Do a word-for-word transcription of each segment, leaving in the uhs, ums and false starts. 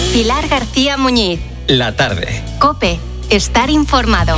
Pilar García Muñiz. La tarde. COPE. Estar informado.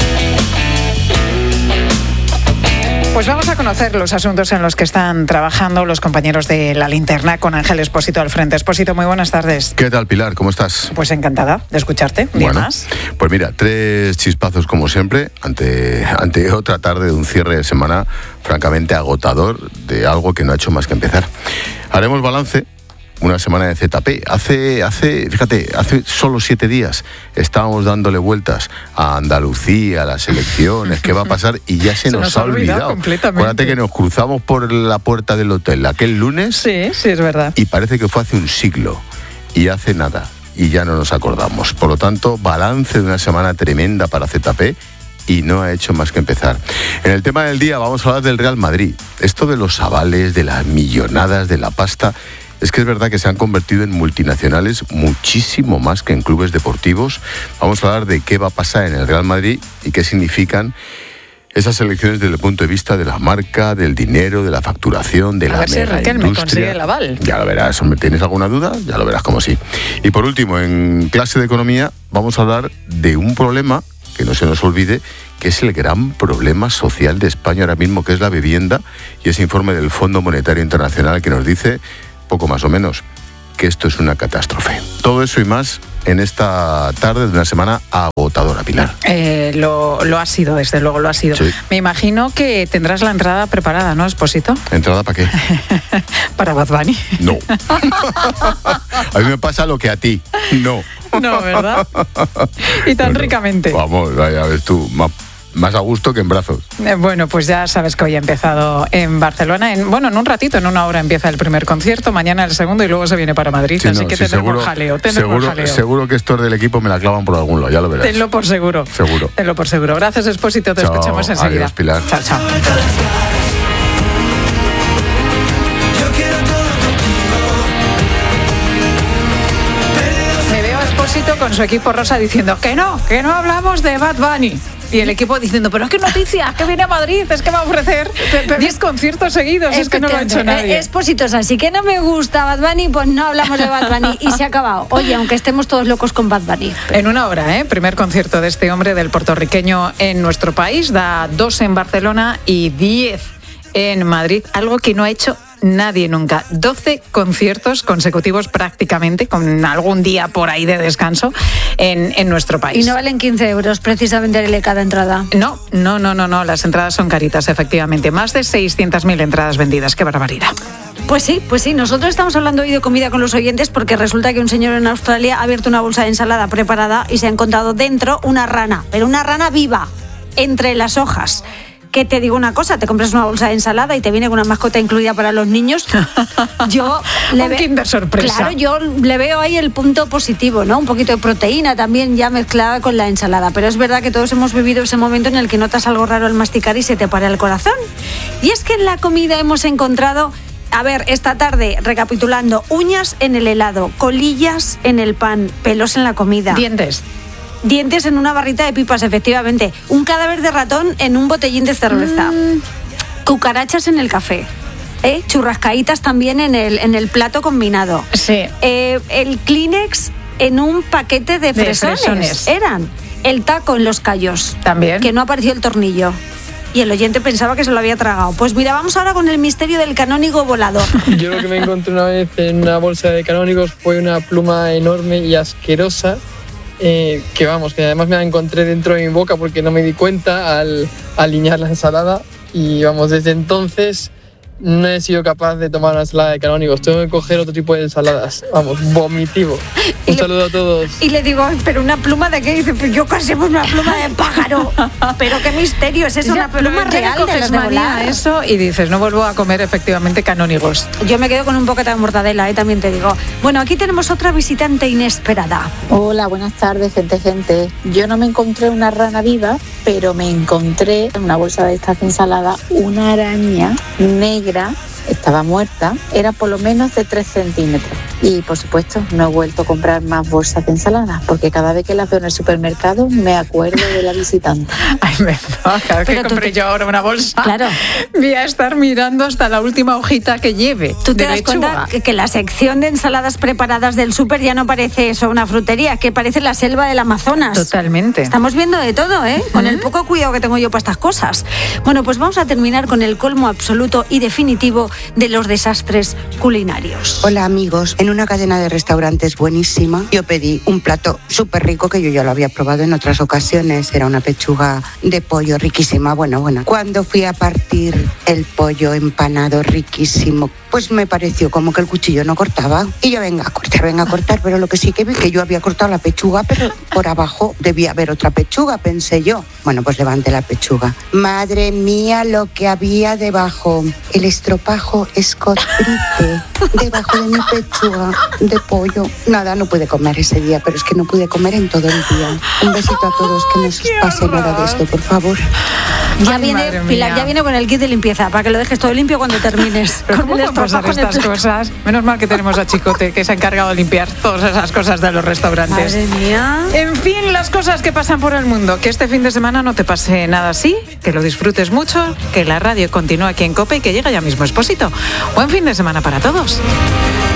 Pues vamos a conocer los asuntos en los que están trabajando los compañeros de La Linterna con Ángel Expósito al frente. Expósito, muy buenas tardes. ¿Qué tal, Pilar? ¿Cómo estás? Pues encantada de escucharte. Un día bueno, más. Pues mira, tres chispazos como siempre ante, ante otra tarde de un cierre de semana francamente agotador de algo que no ha hecho más que empezar. Haremos balance. Una semana de Z P. Hace, hace, fíjate, hace solo siete días estábamos dándole vueltas a Andalucía, a las elecciones, qué va a pasar, y ya se, se nos, nos ha olvidado. Completamente. Acuérdate que nos cruzamos por la puerta del hotel aquel lunes. Sí, sí, es verdad. Y parece que fue hace un siglo. Y hace nada. Y ya no nos acordamos. Por lo tanto, balance de una semana tremenda para Z P. Y no ha hecho más que empezar. En el tema del día vamos a hablar del Real Madrid. Esto de los avales, de las millonadas, de la pasta. Es que es verdad que se han convertido en multinacionales muchísimo más que en clubes deportivos. Vamos a hablar de qué va a pasar en el Real Madrid y qué significan esas elecciones desde el punto de vista de la marca, del dinero, de la facturación, de a la ver si Raquel me consigue el aval. Ya lo verás. ¿Tienes alguna duda? Ya lo verás como sí. Y por último, en clase de economía vamos a hablar de un problema que no se nos olvide, que es el gran problema social de España ahora mismo, que es la vivienda, y ese informe del Fondo Monetario Internacional que nos dice, poco más o menos, que esto es una catástrofe. Todo eso y más en esta tarde de una semana agotadora, Pilar. Eh, lo, lo ha sido, desde luego, lo ha sido. Sí. Me imagino que tendrás la entrada preparada, ¿no, Expósito? ¿Entrada para qué? Para Bad Bunny. No. A mí me pasa lo que a ti. No. No, ¿verdad? Y tan no, no. ricamente. Vamos, vaya, ves tú, más, más a gusto que en brazos. Eh, bueno, pues ya sabes que hoy ha empezado en Barcelona. En, bueno, en un ratito, en una hora empieza el primer concierto, mañana el segundo y luego se viene para Madrid. Sí, así no, que sí, tendremos seguro, jaleo, tendremos seguro, jaleo. Seguro que estos del equipo me la clavan por algún lado, ya lo verás. Tenlo por seguro. Seguro. Tenlo por seguro. Gracias, Expósito, te chao, escuchamos enseguida. Adiós, Pilar. Chao, chao. Con su equipo rosa diciendo que no, que no hablamos de Bad Bunny. Y el equipo diciendo, pero es que noticias, que viene a Madrid, es que va a ofrecer diez conciertos seguidos, es que no lo ha hecho nadie. Expósitos, así que no me gusta Bad Bunny, pues no hablamos de Bad Bunny y se ha acabado. Oye, aunque estemos todos locos con Bad Bunny. En una hora, ¿eh? Primer concierto de este hombre, del puertorriqueño, en nuestro país. Da dos en Barcelona y diez en Madrid, algo que no ha hecho nadie nunca. doce conciertos consecutivos prácticamente, con algún día por ahí de descanso en, en nuestro país. Y no valen quince euros precisamente cada entrada. No, no, no, no, no. Las entradas son caritas, efectivamente. Más de seiscientas mil entradas vendidas. ¡Qué barbaridad! Pues sí, pues sí. Nosotros estamos hablando hoy de comida con los oyentes porque resulta que un señor en Australia ha abierto una bolsa de ensalada preparada y se ha encontrado dentro una rana, pero una rana viva, entre las hojas. Que te digo una cosa, te compras una bolsa de ensalada y te viene con una mascota incluida para los niños. Yo le veo un Kinder sorpresa. Claro, yo le veo ahí el punto positivo, ¿no? Un poquito de proteína también ya mezclada con la ensalada. Pero es verdad que todos hemos vivido ese momento en el que notas algo raro al masticar y se te para el corazón. Y es que en la comida hemos encontrado, a ver, esta tarde, recapitulando, uñas en el helado, colillas en el pan, pelos en la comida. Dientes. Dientes en una barrita de pipas, efectivamente. Un cadáver de ratón en un botellín de cerveza. Mm. Cucarachas en el café. ¿Eh? Churrascaditas también en el, en el plato combinado. Sí. Eh, el Kleenex en un paquete de fresones. de fresones. Eran. El taco en los callos. También. Que no apareció el tornillo. Y el oyente pensaba que se lo había tragado. Pues mira, vamos ahora con el misterio del canónigo volador. Yo lo que me encontré una vez en una bolsa de canónigos fue una pluma enorme y asquerosa. Eh, que vamos, que además me la encontré dentro de mi boca porque no me di cuenta al alinear la ensalada y vamos, desde entonces no he sido capaz de tomar una ensalada de canónigos, tengo que coger otro tipo de ensaladas, vamos, vomitivo. Un saludo le, a todos. Y le digo, pero una pluma de qué, dice, pues yo casi pues una pluma de pájaro, pero qué misterio, es eso, ya, una pluma real de las de volar. Eso y dices, no vuelvo a comer efectivamente canónigos. Yo me quedo con un poquito de mortadela, ¿eh? También te digo. Bueno, aquí tenemos otra visitante inesperada. Hola, buenas tardes, gente, gente. Yo no me encontré una rana viva, pero me encontré en una bolsa de estas de ensalada una araña negra, estaba muerta, era por lo menos de tres centímetros. Y por supuesto, no he vuelto a comprar más bolsas de ensalada, porque cada vez que las veo en el supermercado me acuerdo de la visitante. Ay, me no, cada vez que Pero tú compré te- yo ahora una bolsa, Claro. voy a estar mirando hasta la última hojita que lleve. Tú te de das lechuga. cuenta que, que la sección de ensaladas preparadas del súper ya no parece eso, una frutería, que parece la selva del Amazonas. Totalmente. Estamos viendo de todo, ¿eh? Con el poco cuidado que tengo yo para estas cosas. Bueno, pues vamos a terminar con el colmo absoluto y definitivo de los desastres culinarios. Hola amigos, en una cadena de restaurantes buenísima yo pedí un plato súper rico que yo ya lo había probado en otras ocasiones, era una pechuga de pollo riquísima, bueno, bueno. Cuando fui a partir el pollo empanado riquísimo, pues me pareció como que el cuchillo no cortaba y yo venga a cortar, venga a cortar, pero lo que sí que vi que yo había cortado la pechuga, pero por abajo debía haber otra pechuga, pensé yo. Bueno, pues levanté la pechuga. Madre mía, lo que había debajo, el estropajo Scott Brite debajo de mi pechuga de pollo. Nada, no pude comer ese día, pero es que no pude comer en todo el día. Un besito a todos, que no se os pase nada de esto, por favor. Ya Ay, viene, madre Pilar, mía. ya viene con el kit de limpieza, para que lo dejes todo limpio cuando termines. ¿Pero Con cómo el pueden pasar estropajo en el estas plato. cosas? Menos mal que tenemos a Chicote, que se ha encargado de limpiar todas esas cosas de los restaurantes. Madre mía. En fin, las cosas que pasan por el mundo. Que este fin de semana no te pase nada así, que lo disfrutes mucho, que la radio continúe aquí en COPE y que llega ya mismo Expósito. Buen fin de semana para todos.